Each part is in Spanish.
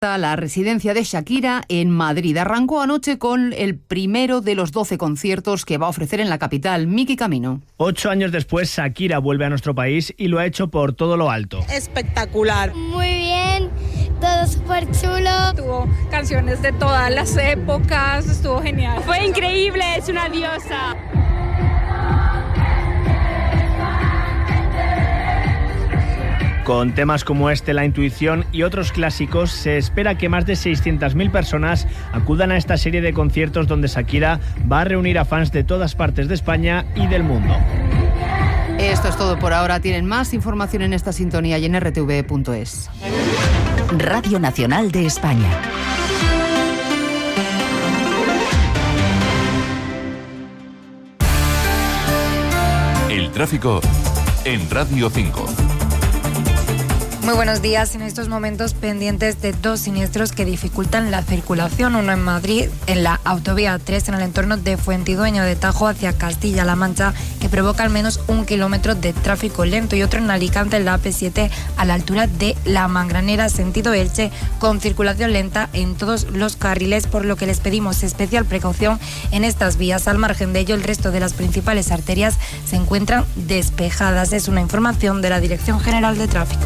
La residencia de Shakira en Madrid arrancó anoche con el primero de los 12 conciertos que va a ofrecer en la capital. Miki Camino. 8 años después, Shakira vuelve a nuestro país y lo ha hecho por todo lo alto. Espectacular. Muy bien, todo súper chulo. Tuvo canciones de todas las épocas, estuvo genial. Fue increíble, es una diosa. Con temas como este, La Intuición y otros clásicos, se espera que más de 600.000 personas acudan a esta serie de conciertos donde Shakira va a reunir a fans de todas partes de España y del mundo. Esto es todo por ahora. Tienen más información en esta sintonía y en rtv.es. Radio Nacional de España. El tráfico en Radio 5. Muy buenos días. En estos momentos pendientes de 2 siniestros que dificultan la circulación. Uno en Madrid, en la autovía 3, en el entorno de Fuentidueño de Tajo hacia Castilla-La Mancha, que provoca al menos 1 kilómetro de tráfico lento. Y otro en Alicante, en la AP7, a la altura de La Mangranera, sentido Elche, con circulación lenta en todos los carriles, por lo que les pedimos especial precaución en estas vías. Al margen de ello, el resto de las principales arterias se encuentran despejadas. Es una información de la Dirección General de Tráfico.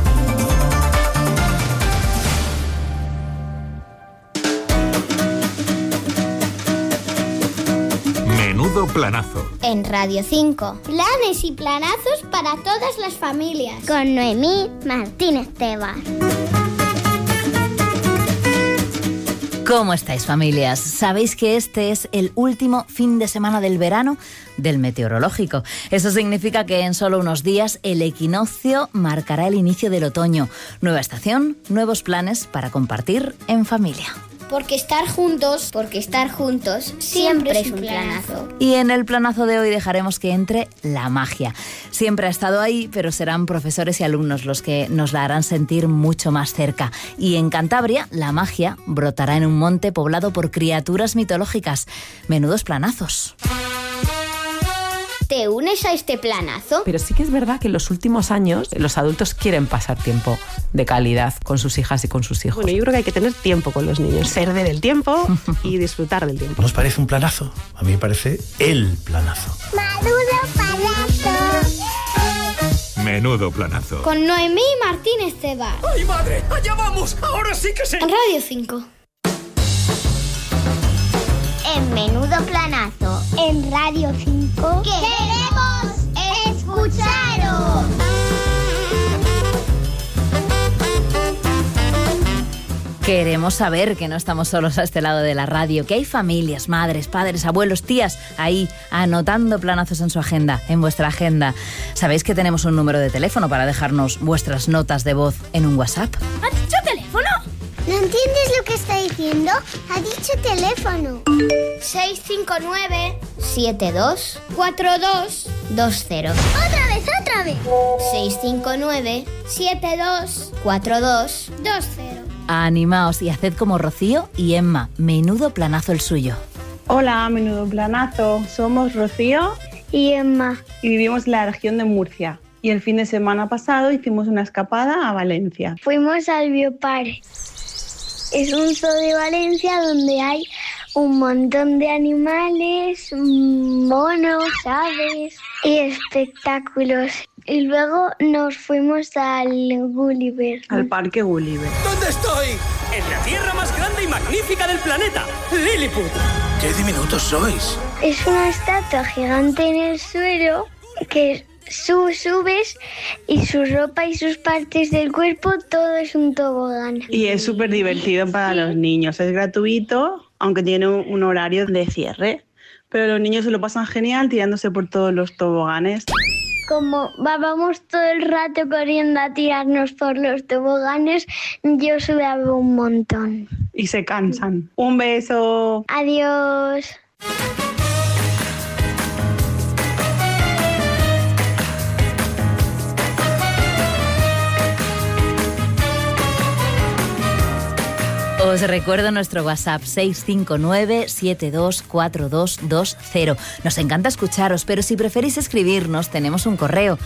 Menudo planazo. En Radio 5, planes y planazos para todas las familias. Con Noemí Martínez Tebar. ¿Cómo estáis, familias? ¿Sabéis que este es el último fin de semana del verano del meteorológico? Eso significa que en solo unos días el equinoccio marcará el inicio del otoño. Nueva estación, nuevos planes para compartir en familia. Porque estar juntos siempre es un planazo. Y en el planazo de hoy dejaremos que entre la magia. Siempre ha estado ahí, pero serán profesores y alumnos los que nos la harán sentir mucho más cerca. Y en Cantabria, la magia brotará en un monte poblado por criaturas mitológicas. Menudos planazos. ¿Te unes a este planazo? Pero sí que es verdad que en los últimos años los adultos quieren pasar tiempo de calidad con sus hijas y con sus hijos. Bueno, yo creo que hay que tener tiempo con los niños, perder el tiempo y disfrutar del tiempo. ¿Nos parece un planazo? A mí me parece el planazo. ¡Menudo planazo! Menudo planazo. Con Noemí Martínez Tebar. ¡Ay, madre! ¡Allá vamos! ¡Ahora sí que sí! En Radio 5. En Menudo Planazo, en Radio 5, queremos escucharos. Queremos saber que no estamos solos a este lado de la radio, que hay familias, madres, padres, abuelos, tías, ahí anotando planazos en su agenda, en vuestra agenda. ¿Sabéis que tenemos un número de teléfono para dejarnos vuestras notas de voz en un WhatsApp? ¿Ha dicho teléfono? ¿No entiendes lo que está diciendo? Ha dicho teléfono. 659-724220. ¡Otra vez! 659-724220. Animaos y haced como Rocío y Emma. Menudo planazo el suyo. Hola, menudo planazo. Somos Rocío y Emma. Y vivimos en la región de Murcia. Y el fin de semana pasado hicimos una escapada a Valencia. Fuimos al Bioparque. Es un zoo de Valencia donde hay un montón de animales, monos, aves y espectáculos. Y luego nos fuimos al Gulliver. Al parque Gulliver. ¿Dónde estoy? En la tierra más grande y magnífica del planeta, Lilliput. ¡Qué diminutos sois! Es una estatua gigante en el suelo que subes y su ropa y sus partes del cuerpo, todo es un tobogán. Y es súper divertido para los niños. Es gratuito, aunque tiene un horario de cierre. Pero los niños se lo pasan genial tirándose por todos los toboganes. Como vamos todo el rato corriendo a tirarnos por los toboganes, yo sudaba un montón. Y se cansan. Un beso. Adiós. Os recuerdo nuestro WhatsApp 659-724220. Nos encanta escucharos, pero si preferís escribirnos, tenemos un correo,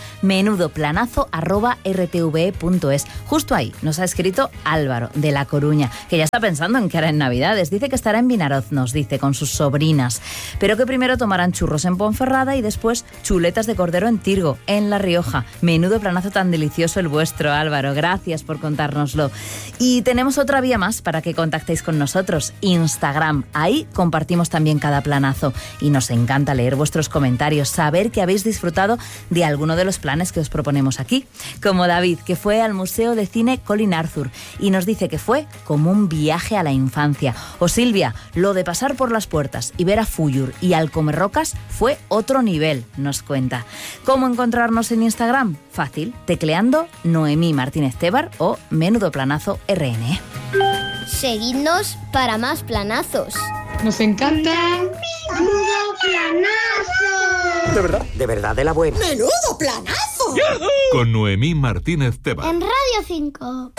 menudoplanazo@rtve.es. Justo ahí nos ha escrito Álvaro, de La Coruña, que ya está pensando en qué hará en Navidades. Dice que estará en Vinaroz, nos dice, con sus sobrinas, pero que primero tomarán churros en Ponferrada y después chuletas de cordero en Tirgo, en La Rioja. Menudo planazo tan delicioso el vuestro, Álvaro. Gracias por contárnoslo. Y tenemos otra vía más para que contactéis con nosotros, Instagram. Ahí compartimos también cada planazo y nos encanta leer vuestros comentarios, saber que habéis disfrutado de alguno de los planes que os proponemos aquí, como David, que fue al Museo de Cine Colin Arthur y nos dice que fue como un viaje a la infancia. O Silvia, lo de pasar por las puertas y ver a Fuyur y al Comer Rocas fue otro nivel, nos cuenta. ¿Cómo encontrarnos en Instagram? Fácil, tecleando Noemí Martínez Tebar o Menudo Planazo RN. Seguidnos para más planazos. Nos encanta. ¡Menudo planazo! De verdad, de la buena. ¡Menudo planazo! Con Noemí Martínez Tebar. En Radio 5.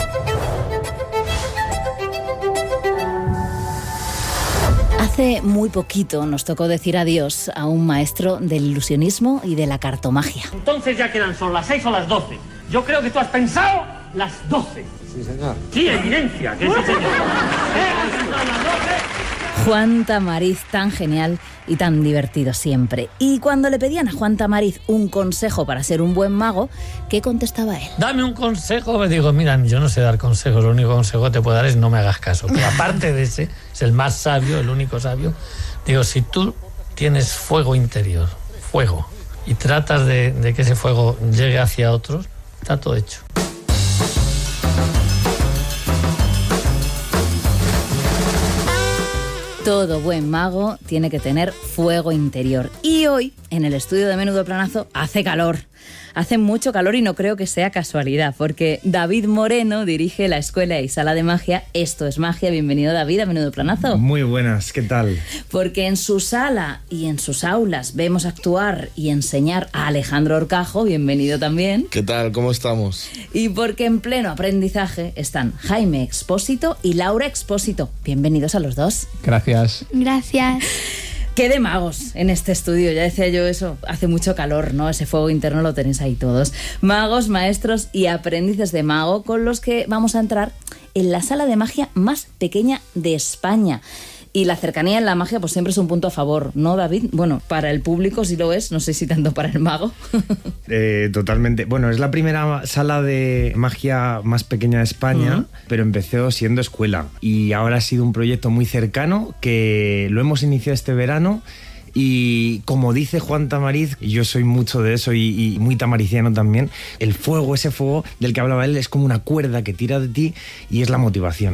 Hace muy poquito nos tocó decir adiós a un maestro del ilusionismo y de la cartomagia. Entonces ya quedan son las 6 o las 12. Yo creo que tú has pensado las 12. Sí, señor. Sí, evidencia, que sí, señor. Juan Tamariz, tan genial y tan divertido siempre. Y cuando le pedían a Juan Tamariz un consejo para ser un buen mago, ¿qué contestaba él? Dame un consejo. Me digo, mira, yo no sé dar consejos, lo único consejo que te puedo dar es no me hagas caso. Pero aparte de ese, es el más sabio, el único sabio. Digo, si tú tienes fuego interior, fuego, y tratas de que ese fuego llegue hacia otros, está todo hecho. Todo buen mago tiene que tener fuego interior. Y hoy, en el estudio de Menudo Planazo, hace calor. Hace mucho calor y no creo que sea casualidad, porque David Moreno dirige la Escuela y Sala de Magia Esto es Magia. Bienvenido, David, a Menudo Planazo. Muy buenas, ¿qué tal? Porque en su sala y en sus aulas vemos actuar y enseñar a Alejandro Horcajo. Bienvenido también. ¿Qué tal? ¿Cómo estamos? Y porque en pleno aprendizaje están Jaime Expósito y Laura Expósito. Bienvenidos a los dos. Gracias. Gracias. Qué de magos en este estudio, ya decía yo eso, hace mucho calor, ¿no? Ese fuego interno lo tenéis ahí todos. Magos, maestros y aprendices de mago con los que vamos a entrar en la sala de magia más pequeña de España. Y la cercanía en la magia pues siempre es un punto a favor, ¿no, David? Bueno, para el público sí lo es, no sé si tanto para el mago. Totalmente. Bueno, es la primera sala de magia más pequeña de España, pero empezó siendo escuela. Y ahora ha sido un proyecto muy cercano que lo hemos iniciado este verano. Y como dice Juan Tamariz, y yo soy mucho de eso y muy tamariciano también, el fuego, ese fuego del que hablaba él, es como una cuerda que tira de ti y es la motivación.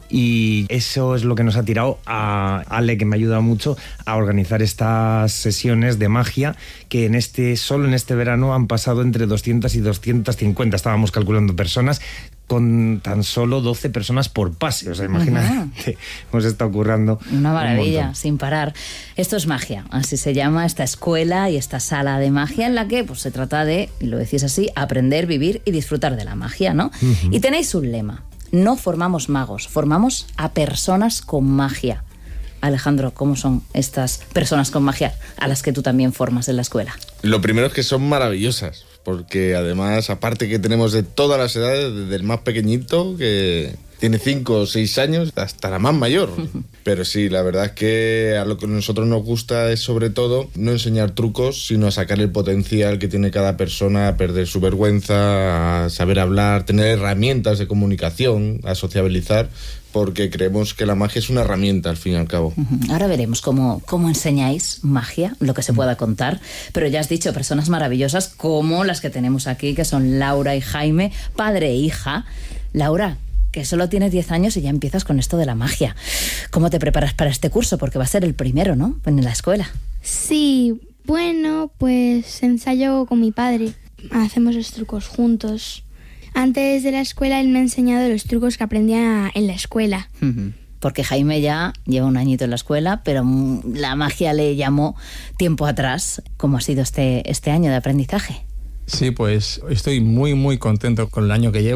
Y eso es lo que nos ha tirado a Ale, que me ha ayudado mucho a organizar estas sesiones de magia, que solo en este verano han pasado entre 200 y 250, estábamos calculando personas, con tan solo 12 personas por pase. O sea, imagínate, hemos estado currando. Una maravilla, sin parar. Esto es magia, así se llama esta escuela y esta sala de magia en la que pues, se trata de, y lo decís así, aprender, vivir y disfrutar de la magia, ¿no? Y tenéis un lema: no formamos magos, formamos a personas con magia. Alejandro, ¿cómo son estas personas con magia a las que tú también formas en la escuela? Lo primero es que son maravillosas, porque además, aparte que tenemos de todas las edades, desde el más pequeñito, que tiene 5 o 6 años, hasta la más mayor. Pero sí, la verdad es que a lo que a nosotros nos gusta es sobre todo no enseñar trucos, sino a sacar el potencial que tiene cada persona, a perder su vergüenza, a saber hablar, tener herramientas de comunicación, a sociabilizar, porque creemos que la magia es una herramienta al fin y al cabo. Ahora veremos cómo enseñáis magia, lo que se pueda contar, pero ya has dicho, personas maravillosas como las que tenemos aquí, que son Laura y Jaime, padre e hija. Laura, que solo tienes 10 años y ya empiezas con esto de la magia. ¿Cómo te preparas para este curso? Porque va a ser el primero, ¿no?, en la escuela. Sí, bueno, pues ensayo con mi padre. Hacemos los trucos juntos. Antes de la escuela él me ha enseñado los trucos que aprendía en la escuela. Porque Jaime ya lleva un añito en la escuela, pero la magia le llamó tiempo atrás. ¿Cómo ha sido este año de aprendizaje? Sí, pues estoy muy, muy contento con el año que llevo.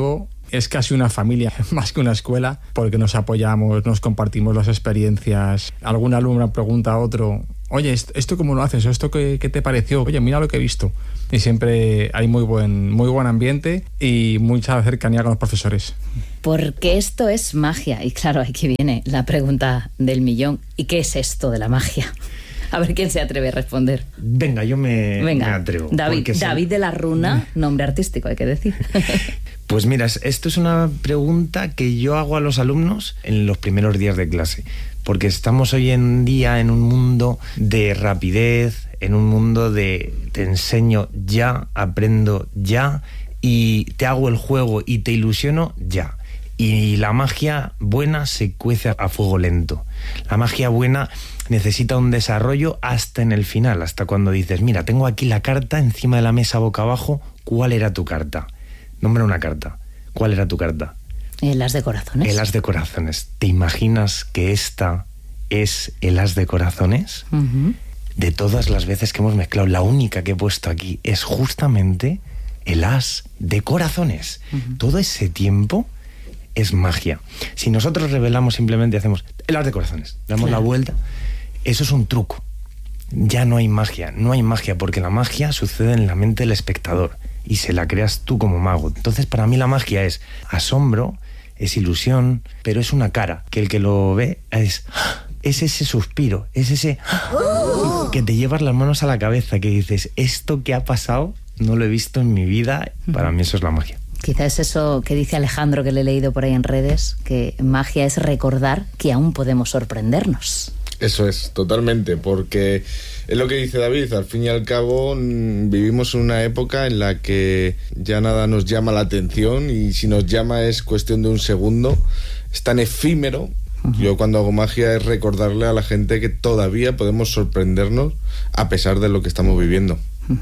Es casi una familia, más que una escuela, porque nos apoyamos, nos compartimos las experiencias. Algún alumno pregunta a otro, oye, ¿esto cómo lo haces? ¿O esto qué te pareció? Oye, mira lo que he visto. Y siempre hay muy buen ambiente y mucha cercanía con los profesores. Porque esto es magia. Y claro, aquí viene la pregunta del millón. ¿Y qué es esto de la magia? A ver quién se atreve a responder. Venga, yo me atrevo. David de la Runa, nombre artístico, hay que decir. Pues mira, esto es una pregunta que yo hago a los alumnos en los primeros días de clase, porque estamos hoy en día en un mundo de rapidez, en un mundo de te enseño ya, aprendo ya y te hago el juego y te ilusiono ya. Y la magia buena se cuece a fuego lento. La magia buena necesita un desarrollo hasta en el final, hasta cuando dices, mira, tengo aquí la carta encima de la mesa boca abajo, ¿cuál era tu carta? Nombra una carta. ¿Cuál era tu carta? El as de corazones. El as de corazones. ¿Te imaginas que esta es el as de corazones? Uh-huh. De todas las veces que hemos mezclado, la única que he puesto aquí es justamente el as de corazones. Uh-huh. Todo ese tiempo es magia. Si nosotros revelamos simplemente hacemos el as de corazones, damos la vuelta, eso es un truco. Ya no hay magia, porque la magia sucede en la mente del espectador y se la creas tú como mago. Entonces, para mí la magia es asombro, es ilusión, pero es una cara, que el que lo ve es ese suspiro, es ese que te llevas las manos a la cabeza, que dices, esto que ha pasado no lo he visto en mi vida. Para mí eso es la magia. Quizás es eso que dice Alejandro, que le he leído por ahí en redes, que magia es recordar que aún podemos sorprendernos. Eso es, totalmente, porque es lo que dice David, al fin y al cabo vivimos en una época en la que ya nada nos llama la atención y si nos llama es cuestión de un segundo, es tan efímero. Uh-huh. Yo cuando hago magia es recordarle a la gente que todavía podemos sorprendernos a pesar de lo que estamos viviendo. Uh-huh.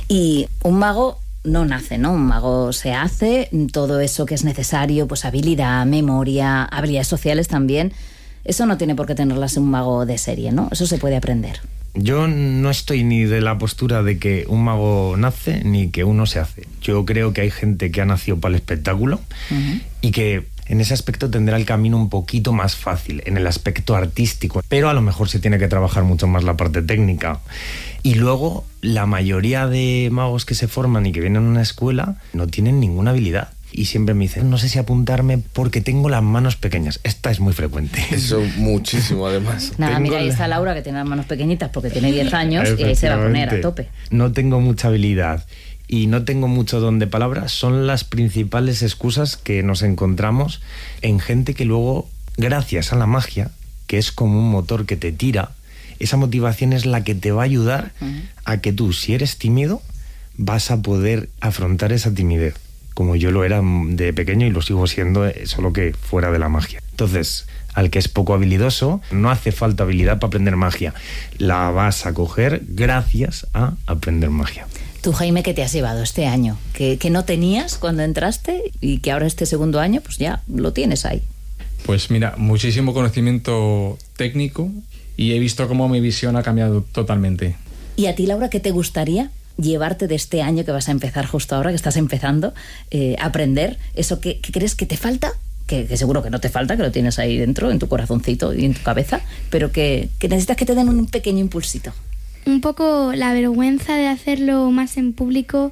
Y un mago no nace, ¿no? Un mago se hace, todo eso que es necesario, pues habilidad, memoria, habilidades sociales también. Eso no tiene por qué tenerlas un mago de serie, ¿no? Eso se puede aprender. Yo no estoy ni de la postura de que un mago nace ni que uno se hace. Yo creo que hay gente que ha nacido para el espectáculo uh-huh. y que en ese aspecto tendrá el camino un poquito más fácil, en el aspecto artístico, pero a lo mejor se tiene que trabajar mucho más la parte técnica. Y luego, la mayoría de magos que se forman y que vienen a una escuela no tienen ninguna habilidad. Y siempre me dicen, no sé si apuntarme porque tengo las manos pequeñas. Esta es muy frecuente. Eso muchísimo, además. Nada, mira, ahí está Laura, que tiene las manos pequeñitas porque tiene 10 años y ahí se va a poner a tope. No tengo mucha habilidad y no tengo mucho don de palabra. Son las principales excusas que nos encontramos en gente que luego, gracias a la magia, que es como un motor que te tira, esa motivación es la que te va a ayudar a que tú, si eres tímido, vas a poder afrontar esa timidez, como yo lo era de pequeño y lo sigo siendo, solo que fuera de la magia. Entonces, al que es poco habilidoso, no hace falta habilidad para aprender magia. La vas a coger gracias a aprender magia. Tú, Jaime, ¿qué te has llevado este año? ¿Que no tenías cuando entraste y que ahora este segundo año, pues ya lo tienes ahí? Pues mira, muchísimo conocimiento técnico y he visto cómo mi visión ha cambiado totalmente. ¿Y a ti, Laura, qué te gustaría llevarte de este año que vas a empezar justo ahora, que estás empezando a aprender? ¿Eso que crees que te falta? Que seguro que no te falta, que lo tienes ahí dentro, en tu corazoncito y en tu cabeza, pero que necesitas que te den un pequeño impulsito. Un poco la vergüenza de hacerlo más en público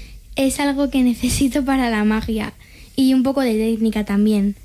es algo que necesito para la magia, y un poco de técnica también.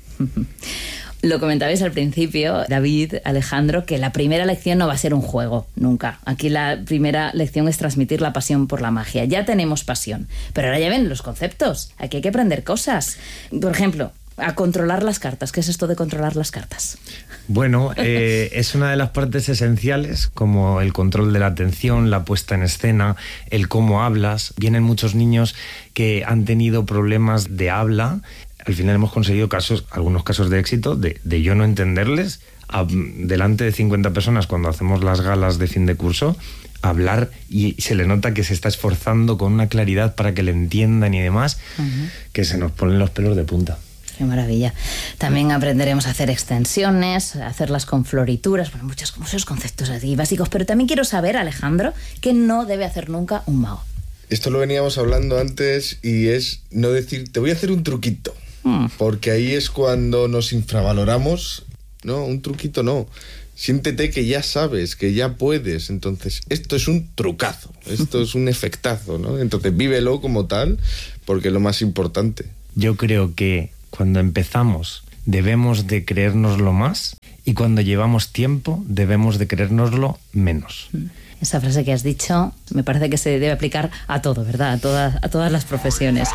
Lo comentabais al principio, David, Alejandro, que la primera lección no va a ser un juego, nunca. Aquí la primera lección es transmitir la pasión por la magia. Ya tenemos pasión, pero ahora ya ven los conceptos. Aquí hay que aprender cosas. Por ejemplo, a controlar las cartas. ¿Qué es esto de controlar las cartas? Bueno, es una de las partes esenciales, como el control de la atención, la puesta en escena, el cómo hablas. Vienen muchos niños que han tenido problemas de habla. Al final hemos conseguido algunos casos de éxito de yo no entenderles delante de 50 personas cuando hacemos las galas de fin de curso, hablar, y se le nota que se está esforzando con una claridad para que le entiendan y demás, que se nos ponen los pelos de punta. Qué maravilla. También aprenderemos a hacer extensiones, a hacerlas con florituras, bueno, muchos conceptos así básicos. Pero también quiero saber, Alejandro, qué no debe hacer nunca un mago. Esto lo veníamos hablando antes y es no decir, te voy a hacer un truquito. Porque ahí es cuando nos infravaloramos. No, un truquito no. Siéntete que ya sabes, que ya puedes. Entonces, esto es un trucazo, esto es un efectazo, ¿no? Entonces, vívelo como tal, porque es lo más importante. Yo creo que cuando empezamos debemos de creérnoslo más y cuando llevamos tiempo debemos de creérnoslo menos. Esa frase que has dicho me parece que se debe aplicar a todo, ¿verdad? A todas las profesiones.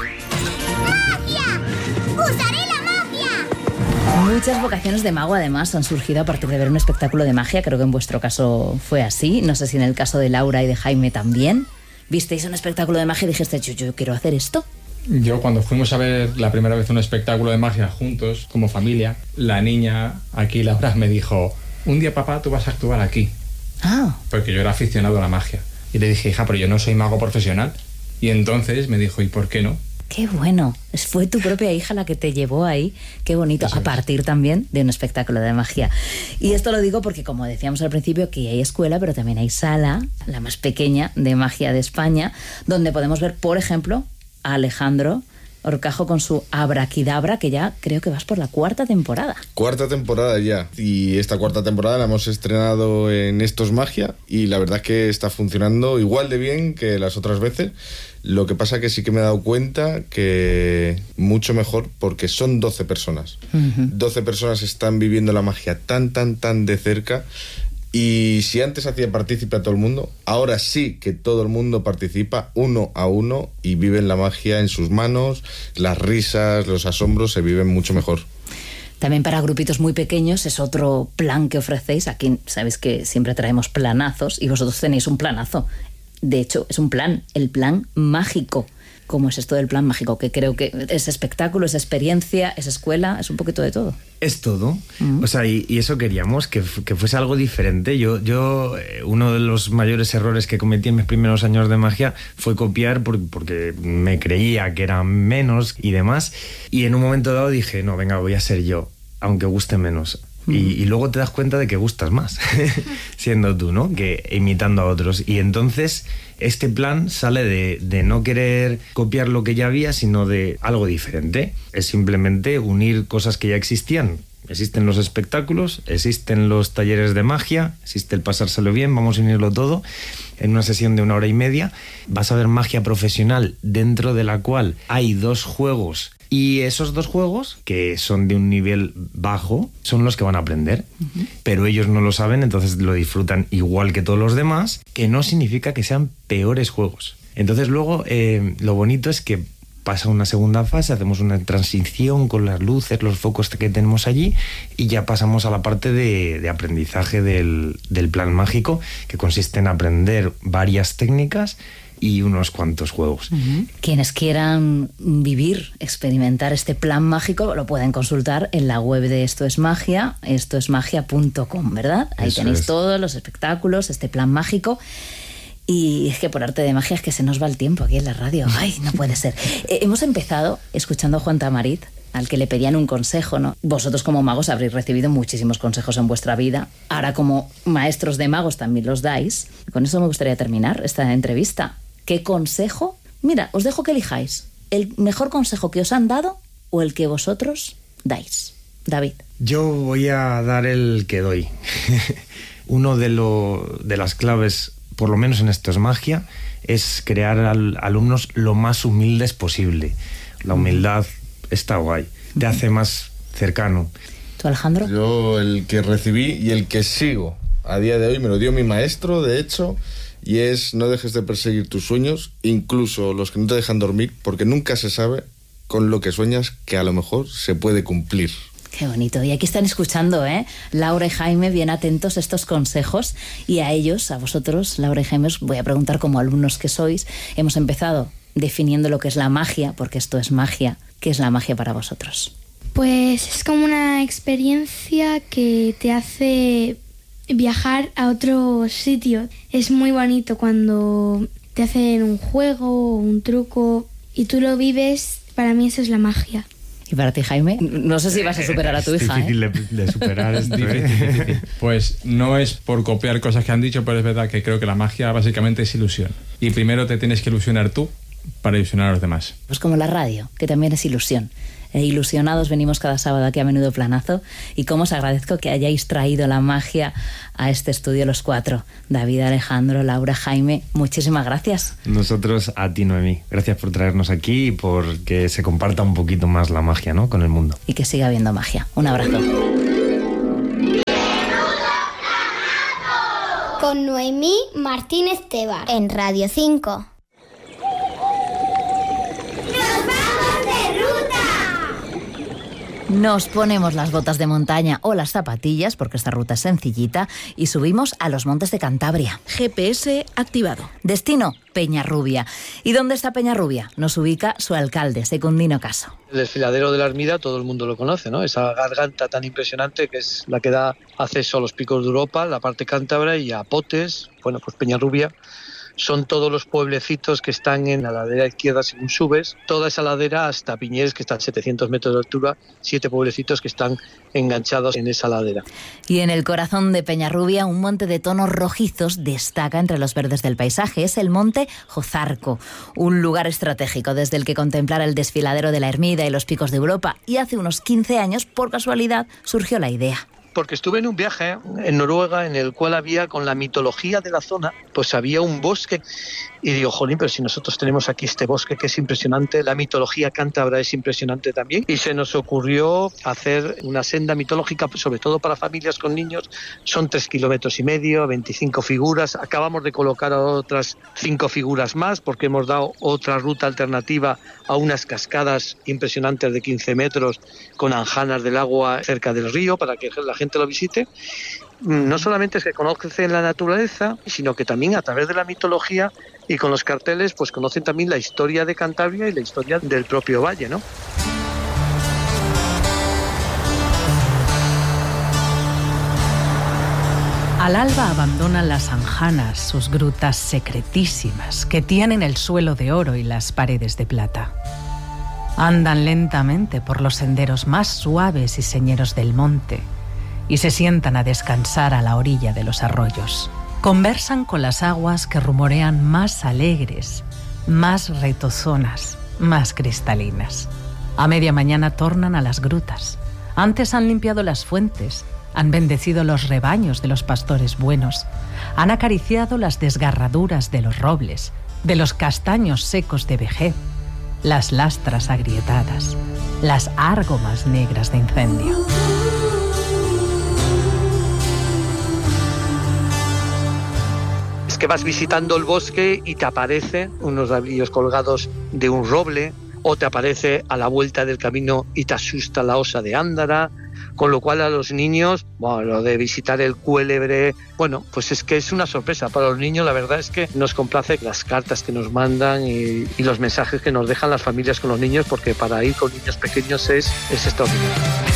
Muchas vocaciones de mago, además, han surgido a partir de ver un espectáculo de magia. Creo que en vuestro caso fue así. No sé si en el caso de Laura y de Jaime también. ¿Visteis un espectáculo de magia y dijiste, yo quiero hacer esto? Yo, cuando fuimos a ver la primera vez un espectáculo de magia juntos, como familia, la niña, aquí Laura, me dijo, un día, papá, tú vas a actuar aquí. Porque yo era aficionado a la magia. Y le dije, hija, pero yo no soy mago profesional. Y entonces me dijo, ¿y por qué no? Qué bueno. Fue tu propia hija la que te llevó ahí. Qué bonito. A partir también de un espectáculo de magia. Y esto lo digo porque, como decíamos al principio, que hay escuela, pero también hay sala, la más pequeña de magia de España, donde podemos ver, por ejemplo, a Alejandro Horcajo con su Abraquidabra, que ya creo que vas por la 4ª temporada. 4ª temporada ya. Y esta 4ª temporada la hemos estrenado en Esto es Magia y la verdad es que está funcionando igual de bien que las otras veces. Lo que pasa que sí que me he dado cuenta que mucho mejor porque son 12 personas. 12 personas están viviendo la magia tan de cerca. Y si antes hacía partícipe a todo el mundo, ahora sí que todo el mundo participa uno a uno y viven la magia en sus manos, las risas, los asombros se viven mucho mejor. También para grupitos muy pequeños es otro plan que ofrecéis. Aquí sabéis que siempre traemos planazos y vosotros tenéis un planazo. De hecho, es un plan, el plan mágico. ¿Cómo es esto del plan mágico? Que creo que es espectáculo, es experiencia, es escuela, es un poquito de todo. Es todo. O sea, y eso queríamos, que fuese algo diferente. Yo uno de los mayores errores que cometí en mis primeros años de magia fue copiar porque me creía que era menos y demás. Y en un momento dado dije, no, venga, voy a ser yo, aunque guste menos. Y luego te das cuenta de que gustas más siendo tú, ¿no? Que imitando a otros. Y entonces este plan sale de no querer copiar lo que ya había, sino de algo diferente. Es simplemente unir cosas que ya existían. Existen los espectáculos, existen los talleres de magia, existe el pasárselo bien, vamos a unirlo todo. En una sesión de 1 hora y media vas a ver magia profesional, dentro de la cual hay 2 juegos. Y esos 2 juegos, que son de un nivel bajo, son los que van a aprender. Pero ellos no lo saben, entonces lo disfrutan igual que todos los demás, que no significa que sean peores juegos. Entonces luego lo bonito es que pasa una segunda fase, hacemos una transición con las luces, los focos que tenemos allí y ya pasamos a la parte de aprendizaje del plan mágico, que consiste en aprender varias técnicas y unos cuantos juegos. Quienes quieran vivir, experimentar este plan mágico, lo pueden consultar en la web de Esto es Magia, estoesmagia.com, ¿verdad? Ahí eso tenéis todos los espectáculos, este plan mágico. Y es que por arte de magia es que se nos va el tiempo aquí en la radio. ¡Ay, no puede ser! Hemos empezado escuchando a Juan Tamarit, al que le pedían un consejo, ¿no? Vosotros como magos habréis recibido muchísimos consejos en vuestra vida. Ahora como maestros de magos también los dais. Con eso me gustaría terminar esta entrevista. ¿Qué consejo? Mira, os dejo que elijáis. ¿El mejor consejo que os han dado o el que vosotros dais? David. Yo voy a dar el que doy. Uno de las claves, por lo menos en Esto es Magia, es crear alumnos lo más humildes posible. La humildad está guay, te hace más cercano. ¿Tú, Alejandro? Yo el que recibí y el que sigo a día de hoy me lo dio mi maestro, de hecho, y es: no dejes de perseguir tus sueños, incluso los que no te dejan dormir, porque nunca se sabe con lo que sueñas que a lo mejor se puede cumplir. Qué bonito. Y aquí están escuchando, Laura y Jaime, bien atentos a estos consejos. Y a ellos, a vosotros, Laura y Jaime, os voy a preguntar como alumnos que sois. Hemos empezado definiendo lo que es la magia, porque esto es magia. ¿Qué es la magia para vosotros? Pues es como una experiencia que te hace viajar a otro sitio. Es muy bonito cuando te hacen un juego o un truco y tú lo vives. Para mí eso es la magia. ¿Y para ti, Jaime? No sé si vas a superar a tu hija. Es difícil de superar. Es difícil. Pues no es por copiar cosas que han dicho, pero es verdad que creo que la magia básicamente es ilusión. Y primero te tienes que ilusionar tú para ilusionar a los demás. Pues como la radio, que también es ilusión. ilusionados venimos cada sábado aquí a Menudo Planazo, y cómo os agradezco que hayáis traído la magia a este estudio los 4. David, Alejandro, Laura, Jaime, muchísimas gracias. Nosotros a ti, Noemí. Gracias por traernos aquí y por que se comparta un poquito más la magia, ¿no?, con el mundo. Y que siga habiendo magia. Un abrazo. Con Noemí Martínez Tebar en Radio 5. Nos ponemos las botas de montaña o las zapatillas, porque esta ruta es sencillita, y subimos a los montes de Cantabria. GPS activado. Destino, Peñarrubia. ¿Y dónde está Peñarrubia? Nos ubica su alcalde, Secundino Caso. El desfiladero de la Ermida todo el mundo lo conoce, ¿no? Esa garganta tan impresionante que es la que da acceso a los picos de Europa, la parte cántabra, y a Potes. Bueno, pues Peñarrubia son todos los pueblecitos que están en la ladera izquierda según subes, toda esa ladera hasta Piñeres, que está a 700 metros de altura, 7 pueblecitos que están enganchados en esa ladera. Y en el corazón de Peñarrubia, un monte de tonos rojizos destaca entre los verdes del paisaje. Es el monte Jozarco, un lugar estratégico desde el que contemplar el desfiladero de la Ermida y los picos de Europa. Y hace unos 15 años, por casualidad, surgió la idea. Porque estuve en un viaje en Noruega en el cual había, con la mitología de la zona, pues había un bosque. Y digo, jolín, pero si nosotros tenemos aquí este bosque que es impresionante, la mitología cántabra es impresionante también. Y se nos ocurrió hacer una senda mitológica, sobre todo para familias con niños. Son 3,5 kilómetros, 25 figuras. Acabamos de colocar otras 5 figuras más porque hemos dado otra ruta alternativa a unas cascadas impresionantes de 15 metros con anjanas del agua cerca del río para que la gente lo visite. No solamente es que conocen la naturaleza, sino que también a través de la mitología y con los carteles pues conocen también la historia de Cantabria y la historia del propio valle, ¿no? Al alba abandonan las anjanas sus grutas secretísimas que tienen el suelo de oro y las paredes de plata. Andan lentamente por los senderos más suaves y señeros del monte y se sientan a descansar a la orilla de los arroyos. Conversan con las aguas que rumorean más alegres, más retozonas, más cristalinas. A media mañana tornan a las grutas. Antes han limpiado las fuentes, han bendecido los rebaños de los pastores buenos, han acariciado las desgarraduras de los robles, de los castaños secos de vejez, las lastras agrietadas, las árgomas negras de incendio. Es que vas visitando el bosque y te aparecen unos rabillos colgados de un roble, o te aparece a la vuelta del camino y te asusta la osa de Ándara, con lo cual a los niños, bueno, lo de visitar el Cuélebre, bueno, pues es que es una sorpresa para los niños. La verdad es que nos complace las cartas que nos mandan y los mensajes que nos dejan las familias con los niños, porque para ir con niños pequeños es extraordinario.